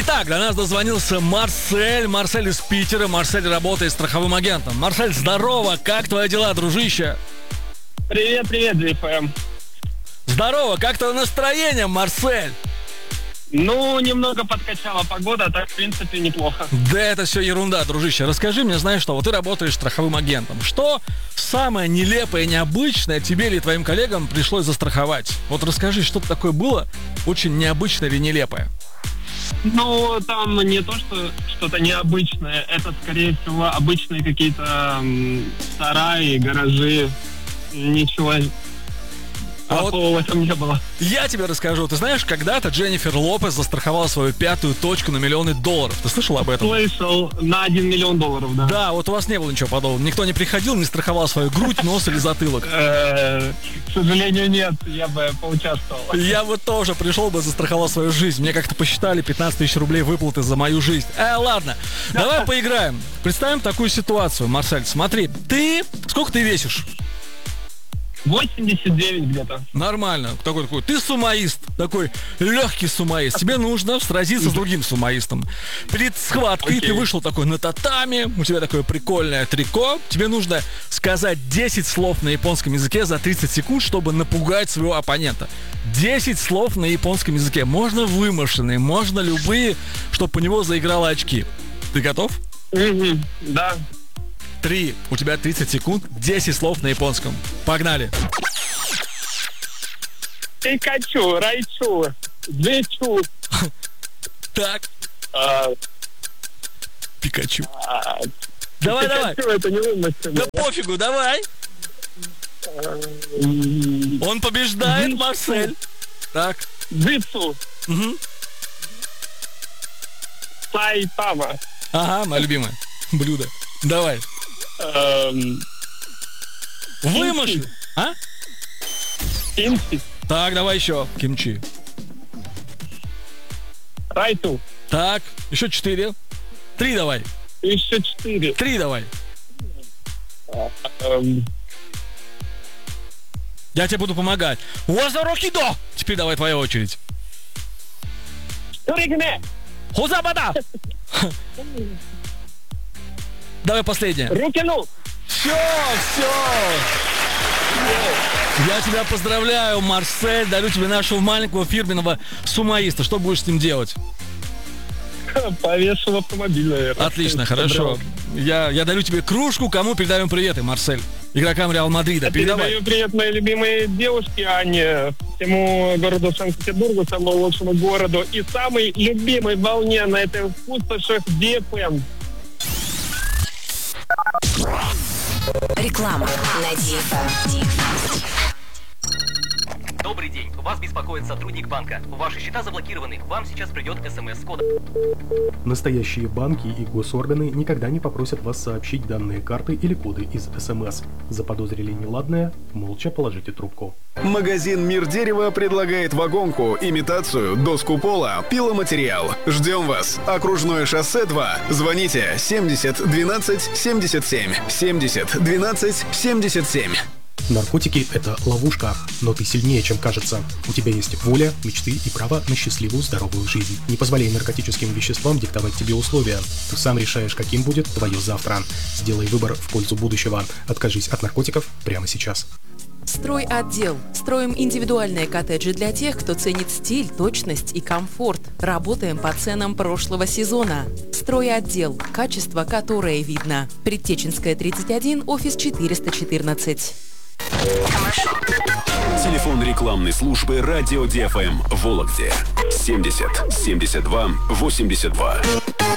Итак, до нас дозвонился Марсель. Марсель из Питера. Марсель работает страховым агентом. Марсель, здорово! Как твои дела, дружище? Привет, DFM. Здорово! Как твое настроение, Марсель? Ну, немного подкачала погода, а так, в принципе, неплохо. Да это все ерунда, дружище. Расскажи мне, знаешь что, вот ты работаешь страховым агентом. Что самое нелепое и необычное тебе или твоим коллегам пришлось застраховать? Вот расскажи, что-то такое было очень необычное или нелепое? Ну, там не то, что что-то необычное. Это, скорее всего, обычные какие-то сараи, гаражи. Ничего плохого в этом не было. Я тебе расскажу. Ты знаешь, когда-то Дженнифер Лопес застраховала свою 5-ю точку на $1 миллион. Ты слышал об этом? Слышал. На $1 миллион, да. Да, вот у вас не было ничего подобного. Никто не приходил, не страховал свою грудь, нос или затылок. К сожалению, нет. Я бы поучаствовал. Я бы тоже пришел бы, застраховал свою жизнь. Мне как-то посчитали 15 тысяч рублей выплаты за мою жизнь. Ладно, давай поиграем. Представим такую ситуацию, Марсель. Смотри, сколько ты весишь? 89 где-то. Нормально. Такой. Ты сумоист. Такой легкий сумоист. Тебе нужно сразиться с другим сумоистом. Перед схваткой ты вышел такой на татами. У тебя такое прикольное трико. Тебе нужно сказать 10 слов на японском языке за 30 секунд, чтобы напугать своего оппонента. 10 слов на японском языке. Можно вымышленные, можно любые, чтобы по него заиграло очки. Ты готов? Да. 3. У тебя 30 секунд, 10 слов на японском. Погнали. Пикачу, Райчу, Джичу. Так. Пикачу. Давай. Пикачу, это не вымысленно. Да пофигу, давай. Он побеждает, Джичу. Марсель. Так. Джитсу. Сайтама. Ага, моя любимая. Блюдо. Давай. Вымышли. Кимчи. Так, давай еще. Кимчи. Райту. Так, еще 4. 3 давай. Еще 4. 3 давай. Я тебе буду помогать. Уазарокидо. Теперь давай твоя очередь. Туригне. Хозабада. Давай последнее. Рукину. Все. Я тебя поздравляю, Марсель. Дарю тебе нашего маленького фирменного сумоиста. Что будешь с ним делать? Повешу в автомобиль, наверное. Отлично, хорошо. Я дарю тебе кружку. Кому передаем приветы, Марсель? Игрокам Реал Мадрида. Передавай. Передаю привет моей любимой девушке Ане, всему городу Санкт-Петербургу, самому лучшему городу и самой любимой волне на этой пустошах DFM. Реклама на DFM. Добрый день. Вас беспокоит сотрудник банка. Ваши счета заблокированы. Вам сейчас придет СМС с кодом. Настоящие банки и госорганы никогда не попросят вас сообщить данные карты или коды из СМС. Заподозрили неладное? Молча положите трубку. Магазин «Мир дерева» предлагает вагонку, имитацию, доску пола, пиломатериал. Ждем вас. Окружное шоссе 2. Звоните 70 12 77. 70 12 77. Наркотики – это ловушка, но ты сильнее, чем кажется. У тебя есть воля, мечты и право на счастливую, здоровую жизнь. Не позволяй наркотическим веществам диктовать тебе условия. Ты сам решаешь, каким будет твое завтра. Сделай выбор в пользу будущего. Откажись от наркотиков прямо сейчас. Стройотдел. Строим индивидуальные коттеджи для тех, кто ценит стиль, точность и комфорт. Работаем по ценам прошлого сезона. Стройотдел. Качество, которое видно. Предтеченская, 31, офис 414. Телефон рекламной службы «Радио DFM» в Вологде 70 72 82.